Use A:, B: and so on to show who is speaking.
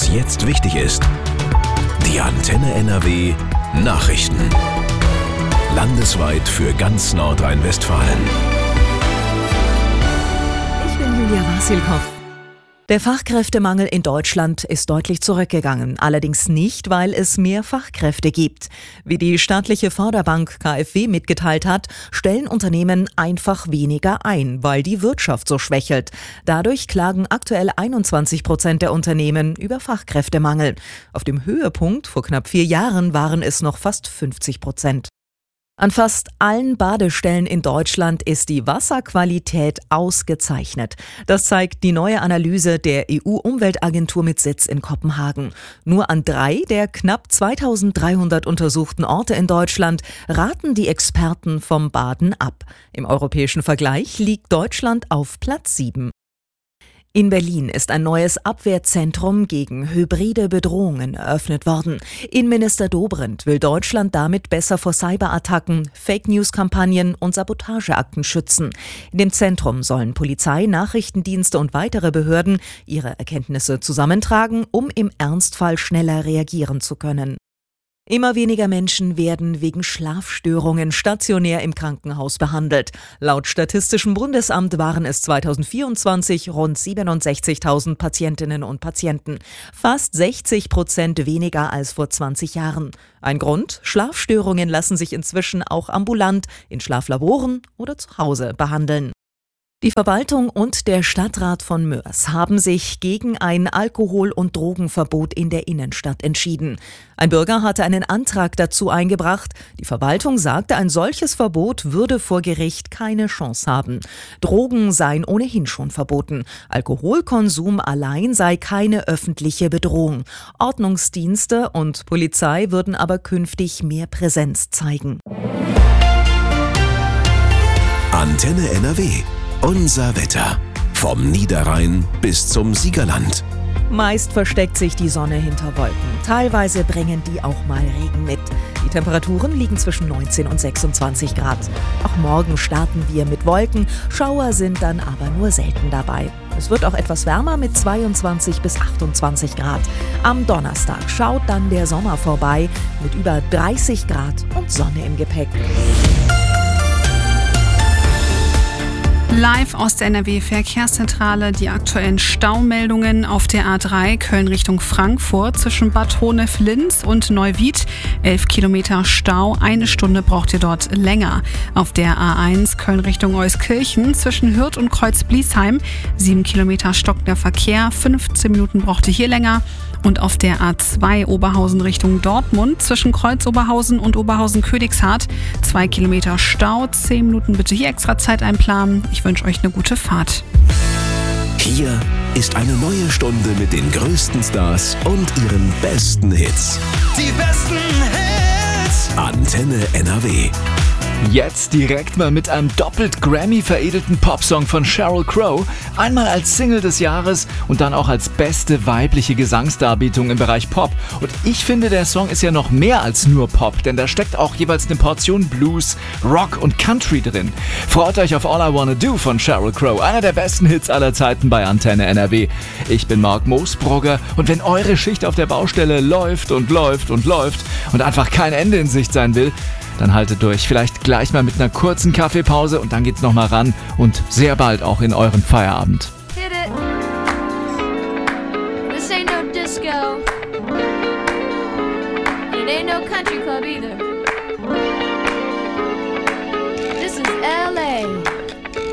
A: jetzt wichtig ist. Die Antenne NRW Nachrichten. Landesweit für ganz Nordrhein-Westfalen.
B: Ich bin Julia Wasilkow. Der Fachkräftemangel in Deutschland ist deutlich zurückgegangen, allerdings nicht, weil es mehr Fachkräfte gibt. Wie die staatliche Förderbank KfW mitgeteilt hat, stellen Unternehmen einfach weniger ein, weil die Wirtschaft so schwächelt. Dadurch klagen aktuell 21% der Unternehmen über Fachkräftemangel. Auf dem Höhepunkt vor knapp 4 Jahren waren es noch fast 50%. An fast allen Badestellen in Deutschland ist die Wasserqualität ausgezeichnet. Das zeigt die neue Analyse der EU-Umweltagentur mit Sitz in Kopenhagen. Nur an 3 der knapp 2300 untersuchten Orte in Deutschland raten die Experten vom Baden ab. Im europäischen Vergleich liegt Deutschland auf Platz 7. In Berlin ist ein neues Abwehrzentrum gegen hybride Bedrohungen eröffnet worden. Innenminister Dobrindt will Deutschland damit besser vor Cyberattacken, Fake-News-Kampagnen und Sabotageakten schützen. In dem Zentrum sollen Polizei, Nachrichtendienste und weitere Behörden ihre Erkenntnisse zusammentragen, um im Ernstfall schneller reagieren zu können. Immer weniger Menschen werden wegen Schlafstörungen stationär im Krankenhaus behandelt. Laut Statistischem Bundesamt waren es 2024 rund 67.000 Patientinnen und Patienten. Fast 60% weniger als vor 20 Jahren. Ein Grund? Schlafstörungen lassen sich inzwischen auch ambulant in Schlaflaboren oder zu Hause behandeln. Die Verwaltung und der Stadtrat von Moers haben sich gegen ein Alkohol- und Drogenverbot in der Innenstadt entschieden. Ein Bürger hatte einen Antrag dazu eingebracht. Die Verwaltung sagte, ein solches Verbot würde vor Gericht keine Chance haben. Drogen seien ohnehin schon verboten. Alkoholkonsum allein sei keine öffentliche Bedrohung. Ordnungsdienste und Polizei würden aber künftig mehr Präsenz zeigen.
A: Antenne NRW. Unser Wetter. Vom Niederrhein bis zum Siegerland.
B: Meist versteckt sich die Sonne hinter Wolken. Teilweise bringen die auch mal Regen mit. Die Temperaturen liegen zwischen 19 und 26 Grad. Auch morgen starten wir mit Wolken. Schauer sind dann aber nur selten dabei. Es wird auch etwas wärmer mit 22 bis 28 Grad. Am Donnerstag schaut dann der Sommer vorbei mit über 30 Grad und Sonne im Gepäck.
C: Live aus der NRW-Verkehrszentrale die aktuellen Staumeldungen auf der A3 Köln Richtung Frankfurt zwischen Bad Honnef-Linz und Neuwied. 11 Kilometer Stau, 1 Stunde braucht ihr dort länger. Auf der A1 Köln Richtung Euskirchen zwischen Hürth und Kreuz-Bliesheim 7 Kilometer stockender Verkehr, 15 Minuten braucht ihr hier länger. Und auf der A2 Oberhausen Richtung Dortmund zwischen Kreuz-Oberhausen und Oberhausen-Königshardt 2 Kilometer Stau, 10 Minuten bitte hier extra Zeit einplanen. Ich wünsche euch eine gute Fahrt.
A: Hier ist eine neue Stunde mit den größten Stars und ihren besten Hits.
D: Die besten Hits.
A: Antenne NRW.
E: Jetzt direkt mal mit einem doppelt Grammy-veredelten Popsong von Sheryl Crow. Einmal als Single des Jahres und dann auch als beste weibliche Gesangsdarbietung im Bereich Pop. Und ich finde, der Song ist ja noch mehr als nur Pop, denn da steckt auch jeweils eine Portion Blues, Rock und Country drin. Freut euch auf All I Wanna Do von Sheryl Crow, einer der besten Hits aller Zeiten bei Antenne NRW. Ich bin Marc Moosbrugger und wenn eure Schicht auf der Baustelle läuft und läuft und läuft und einfach kein Ende in Sicht sein will, dann haltet durch. Vielleicht gleich mal mit einer kurzen Kaffeepause und dann geht's nochmal ran und sehr bald auch in euren Feierabend.
F: Hit it. This ain't no disco. It ain't no country club either.